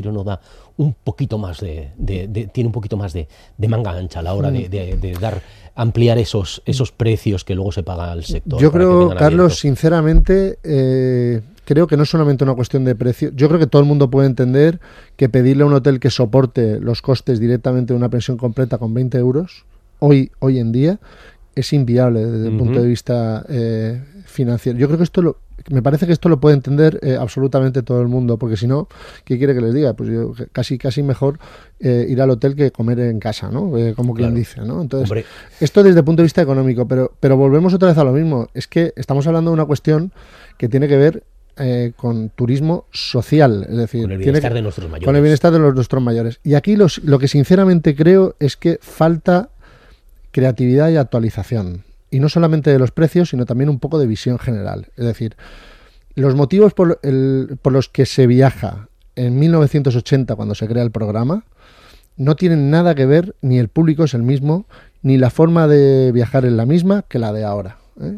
pero no da un poquito más tiene un poquito más de manga ancha a la hora de ampliar esos precios que luego se paga al sector. Yo creo, Carlos, sinceramente, creo que no es solamente una cuestión de precio. Yo creo que todo el mundo puede entender que pedirle a un hotel que soporte los costes directamente de una pensión completa con 20 euros, hoy en día, es inviable desde el punto de vista financiero. Yo creo que me parece que esto lo puede entender absolutamente todo el mundo, porque si no, ¿qué quiere que les diga? Pues yo casi mejor ir al hotel que comer en casa, ¿no? Como quien dice, ¿no? Entonces, esto desde el punto de vista económico, pero volvemos otra vez a lo mismo. Es que estamos hablando de una cuestión que tiene que ver con turismo social, es decir, con el bienestar de nuestros mayores. Con el bienestar de nuestros mayores. Y aquí lo que sinceramente creo es que falta creatividad y actualización. Y no solamente de los precios, sino también un poco de visión general. Es decir, los motivos por los que se viaja en 1980, cuando se crea el programa, no tienen nada que ver, ni el público es el mismo, ni la forma de viajar es la misma que la de ahora.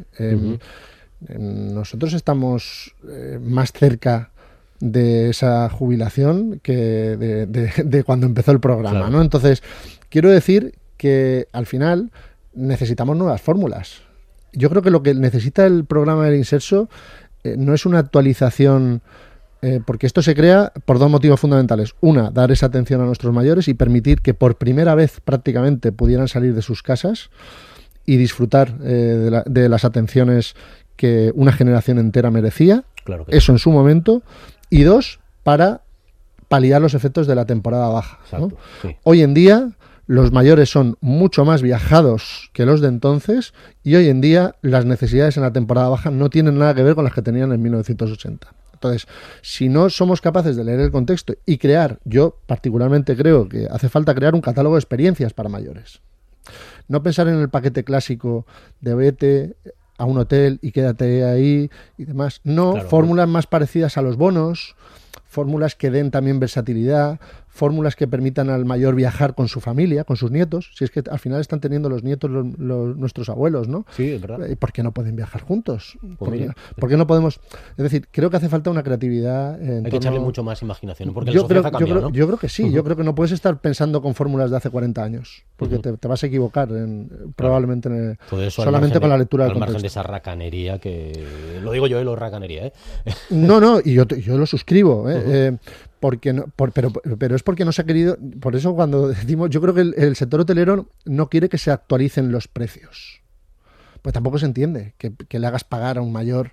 Nosotros estamos más cerca de esa jubilación que de cuando empezó el programa, claro, ¿no? Entonces, quiero decir que al final necesitamos nuevas fórmulas. Yo creo que lo que necesita el programa del Inserso no es una actualización, porque esto se crea por dos motivos fundamentales. Una, dar esa atención a nuestros mayores y permitir que por primera vez prácticamente pudieran salir de sus casas y disfrutar de las atenciones que una generación entera merecía. Claro que eso en su momento. Y dos, para paliar los efectos de la temporada baja, ¿no? Sí. Hoy en día los mayores son mucho más viajados que los de entonces y hoy en día las necesidades en la temporada baja no tienen nada que ver con las que tenían en 1980. Entonces, si no somos capaces de leer el contexto y crear, yo particularmente creo que hace falta crear un catálogo de experiencias para mayores. No pensar en el paquete clásico de vete a un hotel y quédate ahí y demás. No, claro, fórmulas más parecidas a los bonos, fórmulas que den también versatilidad, fórmulas que permitan al mayor viajar con su familia, con sus nietos. Si es que al final están teniendo los nietos nuestros abuelos, ¿no? Sí, es verdad. ¿Y por qué no pueden viajar juntos? ¿Por qué no podemos? Es decir, creo que hace falta una creatividad. Hay que echarle mucho más imaginación, porque la sociedad ha cambiado, ¿no? Yo creo que sí. Yo creo que no puedes estar pensando con fórmulas de hace 40 años, porque te vas a equivocar probablemente solamente con la lectura del contexto. Al margen de esa racanería que... Lo digo yo, lo racanería, ¿eh? No, y yo lo suscribo, porque no, pero es porque no se ha querido. Por eso cuando decimos, yo creo que el sector hotelero no quiere que se actualicen los precios, pues tampoco se entiende que le hagas pagar a un mayor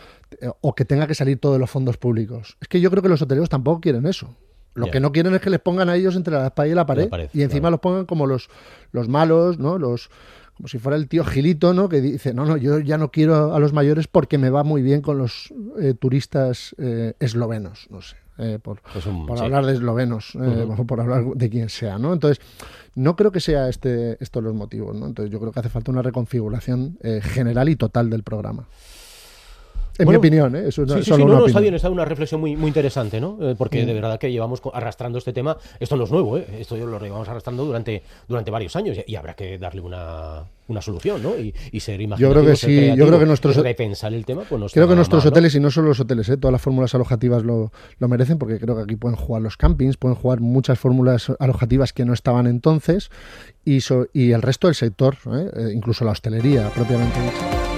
o que tenga que salir todo de los fondos públicos. Es que yo creo que los hoteleros tampoco quieren eso. Lo que no quieren es que les pongan a ellos entre la espada y la pared y encima los pongan como los malos, ¿no? Como si fuera el tío Gilito, ¿no? Que dice, no, yo ya no quiero a los mayores porque me va muy bien con los turistas eslovenos, no sé. Por hablar de eslovenos, o por hablar de quien sea, ¿no? Entonces, no creo que sea estos los motivos, ¿no? Entonces, yo creo que hace falta una reconfiguración general y total del programa. En mi opinión, ¿eh? Eso es solo una opinión. Está bien, está una reflexión muy interesante, ¿no? Porque de verdad que llevamos arrastrando este tema. Esto no es nuevo, ¿eh? Esto lo llevamos arrastrando durante varios años y habrá que darle una solución, ¿no? Y ser imaginativos. Yo creo que sí. Yo creo que repensar el tema, pues no está creo que nuestros mal, ¿no? hoteles, y no solo los hoteles, todas las fórmulas alojativas lo merecen, porque creo que aquí pueden jugar los campings, pueden jugar muchas fórmulas alojativas que no estaban entonces y el resto del sector, incluso la hostelería propiamente dicha.